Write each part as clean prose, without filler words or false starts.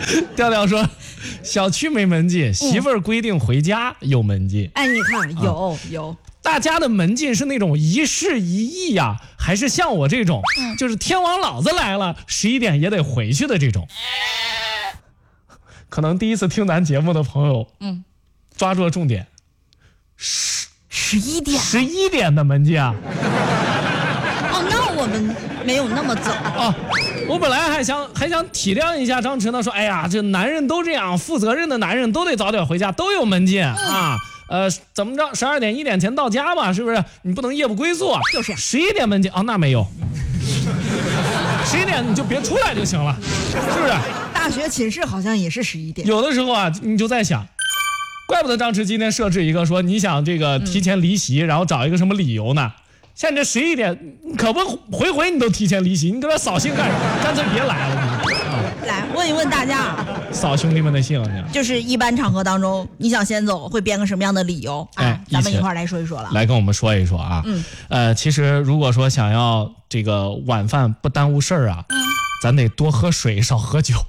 调调说，小区没门禁，媳妇儿规定回家有门禁。 哎，你看有。 大家的门禁是那种一事一议呀，还是像我这种，就是天王老子来了，11点也得回去的这种？可能第一次听咱节目的朋友，抓住了重点。 11点 ，11点的门禁啊！ 哦，那我们没有那么早啊。我本来还想体谅一下张弛呢，说，哎呀，这男人都这样，负责任的男人都得早点回家，都有门禁啊。怎么着，12点1点前到家吧，是不是？你不能夜不归宿啊。 就是 11点门禁啊，那没有。11点你就别出来就行了，是不是？ 大学寝室好像也是11点。 有的时候啊，你就在想，怪不得张弛今天设置一个说你想这个提前离席，然后找一个什么理由呢？像你这11点，可不回你都提前离席，你搁这扫兴干什么？干脆别来了。 来问一问大家， 扫兄弟们的兴， 就是一般场合当中，你想先走会编个什么样的理由啊？咱们一块儿来说一说了。 来跟我们说一说啊。其实如果说想要这个晚饭不耽误事儿啊，咱得多喝水少喝酒。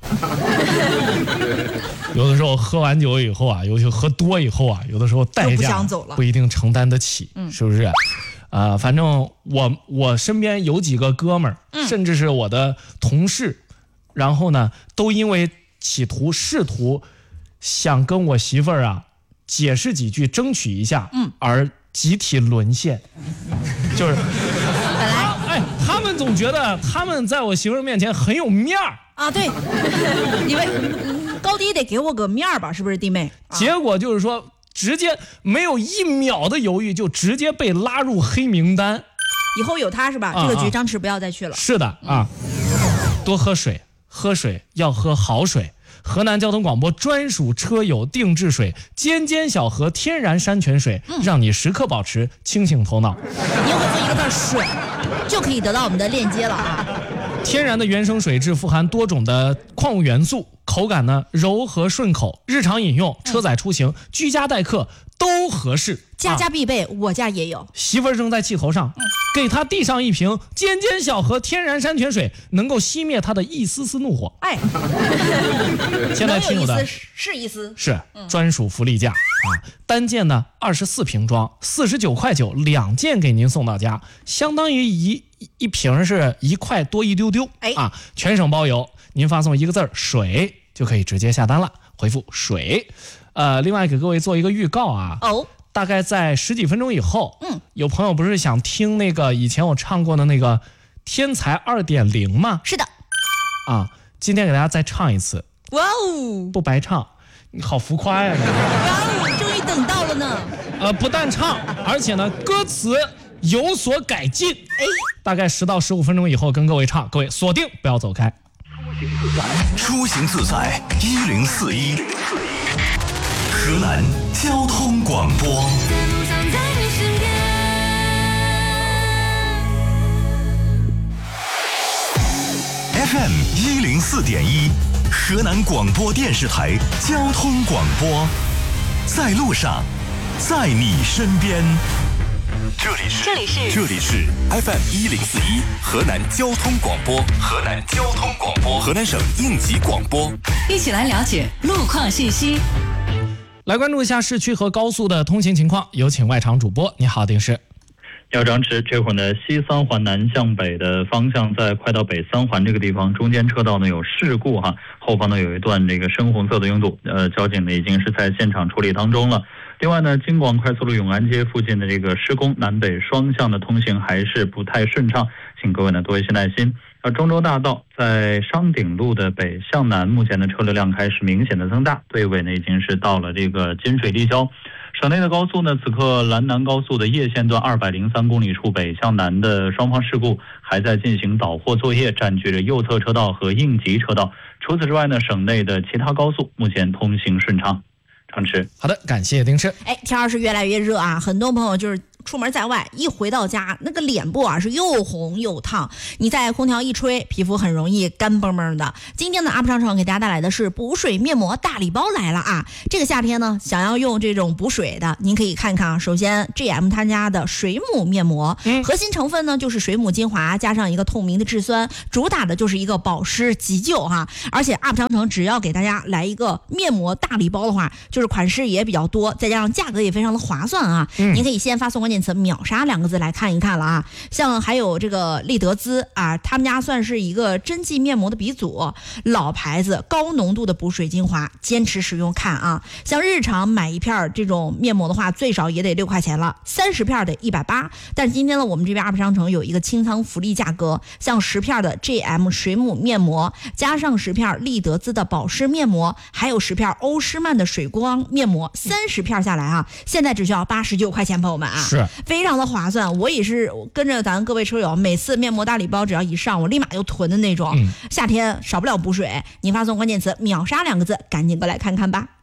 有的时候喝完酒以后啊，尤其喝多以后啊，有的时候代价不一定承担得起，是不是？反正我身边有几个哥们儿，甚至是我的同事，然后呢，都因为试图想跟我媳妇儿啊解释几句，争取一下，而集体沦陷。就是本来， 他们总觉得他们在我媳妇儿面前很有面儿啊，对，因为高低得给我个面儿吧，是不是弟妹？ 结果就是说，直接没有1秒的犹豫，就直接被拉入黑名单。 以后有他是吧？这个局张弛不要再去了。 是的啊，多喝水，喝水要喝好水。河南交通广播专属车友定制水，尖尖小河天然山泉水，让你时刻保持清醒头脑。 你回复一个字水，就可以得到我们的链接了啊。 天然的原生水质富含多种的矿物元素，口感呢柔和顺口，日常饮用、车载出行、居家待客都合适。 家家必备，我家也有。 媳妇儿正在气头上，给她递上一瓶尖尖小河天然山泉水，能够熄灭她的一丝丝怒火。现在听我的是一丝， 是专属福利价啊！单件呢24瓶装，49.9块，2件给您送到家，相当于一瓶是1块多一丢丢啊！全省包邮，您发送一个字水就可以直接下单了，回复水。另外给各位做一个预告啊。大概在10几分钟以后，有朋友不是想听那个以前我唱过的那个天才2.0吗？ 是的， 啊，今天给大家再唱一次。 哇哦， 不白唱，你好浮夸呀！ 哇哦，终于等到了呢。 不但唱，而且呢歌词有所改进。大概10到15分钟以后跟各位唱，各位锁定不要走开。 出行自在1041。河南交通广播。FM 104.1，河南广播电视台交通广播，在路上，在你身边。这里是 FM 104.1，河南交通广播，河南省应急广播， 一起来了解路况信息。 来关注一下市区和高速的通行情况，有请外场主播。你好，丁师。 要张弛，这会儿呢，西三环南向北的方向，在快到北三环这个地方，中间车道呢有事故哈，后方呢有一段这个深红色的拥堵，交警呢已经是在现场处理当中了。另外呢，京广快速路永安街附近的这个施工，南北双向的通行还是不太顺畅，请各位呢多一些耐心。中州大道在商鼎路的北向南，目前的车流量开始明显的增大，队尾呢已经是到了这个金水立交。省内的高速呢，此刻兰南高速的叶线段203公里处北向南的双方事故还在进行导货作业，占据着右侧车道和应急车道。除此之外呢，省内的其他高速目前通行顺畅。张弛， 好的，感谢丁师。 天儿是越来越热啊，很多朋友就是出门在外一回到家，那个脸部啊是又红又烫，你在空调一吹，皮肤很容易干嘣嘣的。今天的 UP 商城给大家带来的是补水面膜大礼包来了啊！这个夏天呢，想要用这种补水的，您可以看看啊。首先 GM 他家的水母面膜，核心成分呢就是水母精华加上一个透明的质酸，主打的就是一个保湿急救哈。而且 UP 商城只要给大家来一个面膜大礼包的话，就是款式也比较多，再加上价格也非常的划算啊。您可以先发送关键词秒杀2个字来看一看了啊。像还有这个丽德姿啊，他们家算是一个针剂面膜的鼻祖，老牌子高浓度的补水精华，坚持使用看啊。像日常买一片这种面膜的话，最少也得6块钱了，30片得180。但是今天呢，我们这边 UP 商城有一个清仓福利价格，像10片的 GM 水母面膜，加上10片丽德姿的保湿面膜，还有10片欧诗漫的水光面膜，30片下来啊，现在只需要89块钱，朋友们啊， 是非常的划算。我也是跟着咱各位车友，每次面膜大礼包只要一上，我立马就囤的那种。夏天少不了补水，您发送关键词秒杀2个字，赶紧过来看看吧。